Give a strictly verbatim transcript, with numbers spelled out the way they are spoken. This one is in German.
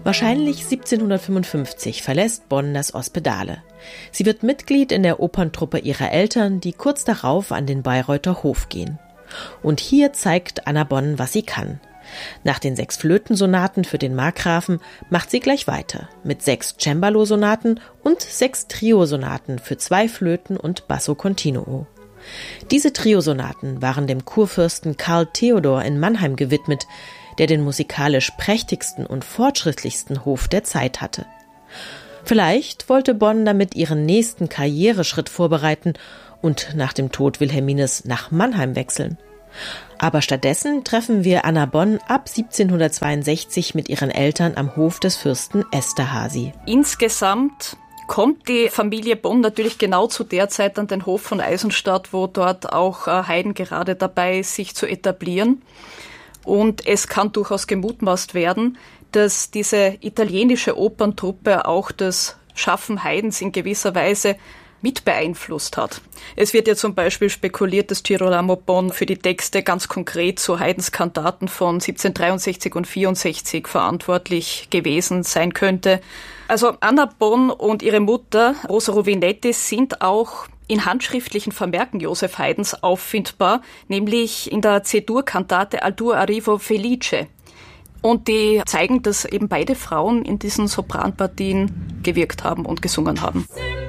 Wahrscheinlich siebzehnhundertfünfundfünfzig verlässt Bonn das Ospedale. Sie wird Mitglied in der Operntruppe ihrer Eltern, die kurz darauf an den Bayreuther Hof gehen. Und hier zeigt Anna Bonn, was sie kann. Nach den sechs Flötensonaten für den Markgrafen macht sie gleich weiter mit sechs Cembalo-Sonaten und sechs Triosonaten für zwei Flöten und Basso Continuo. Diese Triosonaten waren dem Kurfürsten Karl Theodor in Mannheim gewidmet, der den musikalisch prächtigsten und fortschrittlichsten Hof der Zeit hatte. Vielleicht wollte Bonn damit ihren nächsten Karriereschritt vorbereiten und nach dem Tod Wilhelmines nach Mannheim wechseln. Aber stattdessen treffen wir Anna Bonn ab siebzehnhundertzweiundsechzig mit ihren Eltern am Hof des Fürsten Esterházy. Insgesamt kommt die Familie Bonn natürlich genau zu der Zeit an den Hof von Eisenstadt, wo dort auch Haydn gerade dabei ist, sich zu etablieren. Und es kann durchaus gemutmaßt werden, dass diese italienische Operntruppe auch das Schaffen Haydns in gewisser Weise mit beeinflusst hat. Es wird ja zum Beispiel spekuliert, dass Girolamo Bonn für die Texte ganz konkret zu Haydns Kantaten von siebzehnhundertdreiundsechzig und vierundsechzig verantwortlich gewesen sein könnte. Also Anna Bonn und ihre Mutter Rosa Ruvinetti sind auch in handschriftlichen Vermerken Joseph Haydns auffindbar, nämlich in der C-Dur-Kantate Al tuo arrivo felice. Und die zeigen, dass eben beide Frauen in diesen Sopranpartien gewirkt haben und gesungen haben.